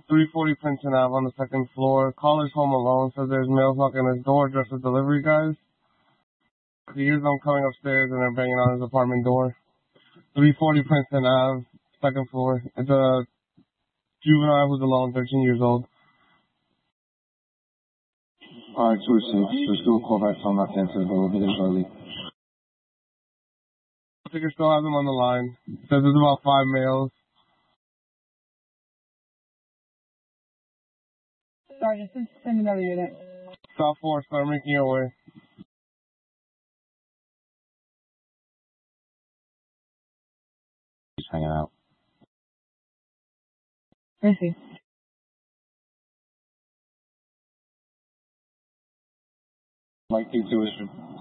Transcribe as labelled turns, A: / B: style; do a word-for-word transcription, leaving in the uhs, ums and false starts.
A: three forty Princeton Ave on the second floor. Caller's home alone, says there's male fucking his door dressed as delivery guys. He hears them coming upstairs and they're banging on his apartment door. three forty Princeton Ave, second floor. It's a juvenile who's alone, thirteen years old.
B: Alright, two six. Let's do a call back from that answer. We'll be there shortly.
A: I think I still have them on the line. Says there's about five males.
C: Sergeant, send another unit.
A: South four, start making your way.
B: He's hanging out.
C: Where is he?
B: Mike, intuition.